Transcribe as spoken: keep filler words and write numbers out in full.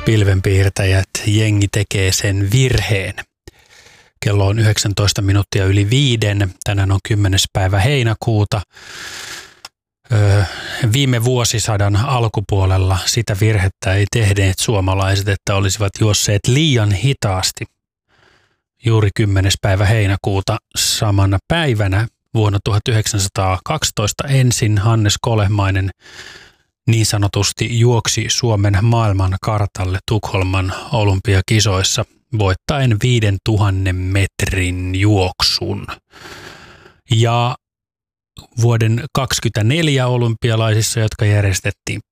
Pilvenpiirtäjät, jengi tekee sen virheen. Kello on yhdeksäntoista minuuttia yli viiden. Tänään on kymmenes päivä heinäkuuta. Öö, viime vuosisadan alkupuolella sitä virhettä ei tehneet suomalaiset, että olisivat juosseet liian hitaasti. Juuri kymmenes päivä heinäkuuta samana päivänä vuonna tuhatyhdeksänsataakaksitoista ensin Hannes Kolehmainen niin sanotusti juoksi Suomen maailman kartalle Tukholman olympiakisoissa voittaen viidentuhannen metrin juoksun. Ja vuoden kaksikymmentäneljä olympialaisissa, jotka järjestettiin